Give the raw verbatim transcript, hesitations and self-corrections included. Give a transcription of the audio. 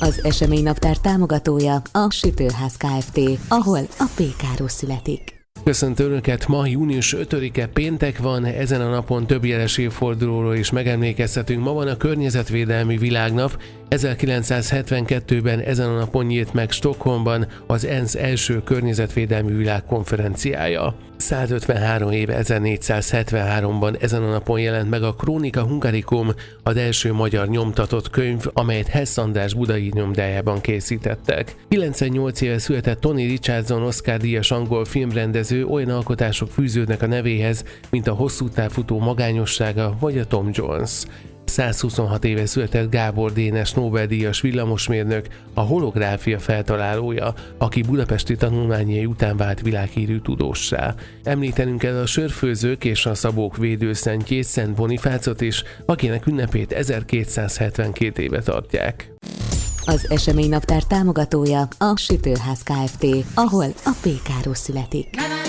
Az eseménynaptár támogatója a Sütőház Kft., ahol a pékáros születik. Köszöntöm Önöket, ma június ötödike péntek van, ezen a napon több jeles évfordulóról is megemlékezhetünk. Ma van a Környezetvédelmi Világnap. ezerkilencszázhetvenkettőben ezen a napon nyílt meg Stockholmban az ENSZ első környezetvédelmi világkonferenciája. százötvenhárom éve ezernégyszázhetvenháromban ezen a napon jelent meg a Chronica Hungaricum, az első magyar nyomtatott könyv, amelyet Hess András budai nyomdájában készítettek. kilencvennyolc éve született Tony Richardson Oscar-díjas angol filmrendező, olyan alkotások fűződnek a nevéhez, mint a Hosszú távfutó magányossága vagy a Tom Jones. százhuszonhat éve született Gábor Dénes Nobel-díjas villamosmérnök, a holográfia feltalálója, aki budapesti tanulmányai után vált világhírű tudóssá. Említenünk kell a sörfőzők és a szabók védőszentjét, Szent Bonifácot is, akinek ünnepét ezerkétszázhetvenkét éve tartják. Az eseménynaptár támogatója a Sütőház Kft., ahol a pékáros születik.